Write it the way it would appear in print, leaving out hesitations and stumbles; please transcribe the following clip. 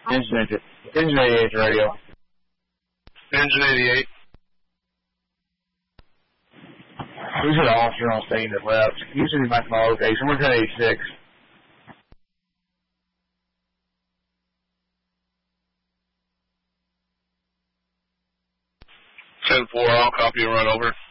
Engine 88 radio. Engine 88. Who's an officer on scene that left? Usually back to my location. We're 1086. 10-4, I'll copy and run over.